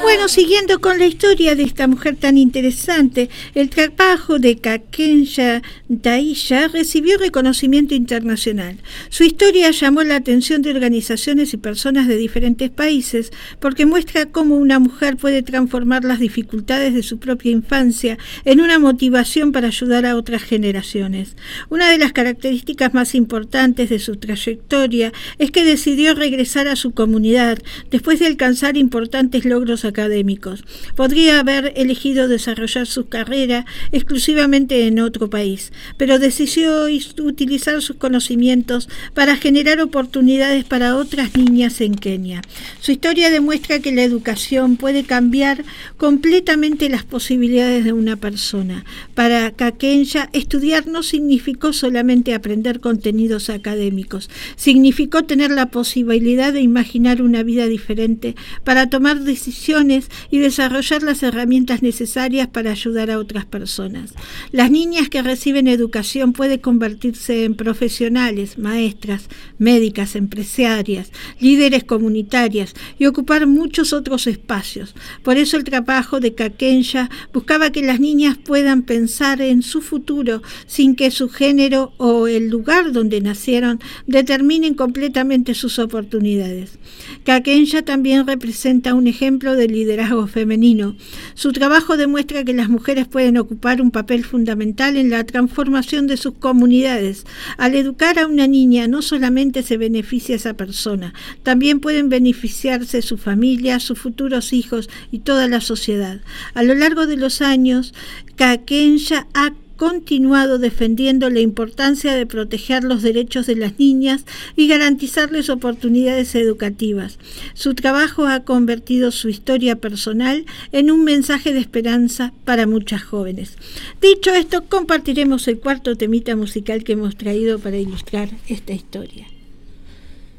Bueno, siguiendo con la historia de esta mujer tan interesante, el trabajo de Kakenya Taisha recibió reconocimiento internacional. Su historia llamó la atención de organizaciones y personas de diferentes países porque muestra cómo una mujer puede transformar las dificultades de su propia infancia en una motivación para ayudar a otras generaciones. Una de las características más importantes de su trayectoria es que decidió regresar a su comunidad después de alcanzar importantes logros académicos. Podría haber elegido desarrollar su carrera exclusivamente en otro país, pero decidió utilizar sus conocimientos para generar oportunidades para otras niñas en Kenia. Su historia demuestra que la educación puede cambiar completamente las posibilidades de una persona. Para Kakenya, estudiar no significó solamente aprender contenidos académicos, significó tener la posibilidad de imaginar una vida diferente para tomar decisiones y desarrollar las herramientas necesarias para ayudar a otras personas. Las niñas que reciben educación pueden convertirse en profesionales, maestras, médicas, empresarias, líderes comunitarias y ocupar muchos otros espacios. Por eso el trabajo de Kakenya buscaba que las niñas puedan pensar en su futuro sin que su género o el lugar donde nacieron determinen completamente sus oportunidades. Kakenya también representa un ejemplo de liderazgo femenino. Su trabajo demuestra que las mujeres pueden ocupar un papel fundamental en la transformación de sus comunidades. Al educar a una niña, no solamente se beneficia a esa persona, también pueden beneficiarse su familia, sus futuros hijos y toda la sociedad. A lo largo de los años, Kakenya ha continuado defendiendo la importancia de proteger los derechos de las niñas y garantizarles oportunidades educativas. Su trabajo ha convertido su historia personal en un mensaje de esperanza para muchas jóvenes. Dicho esto, compartiremos el cuarto temita musical que hemos traído para ilustrar esta historia.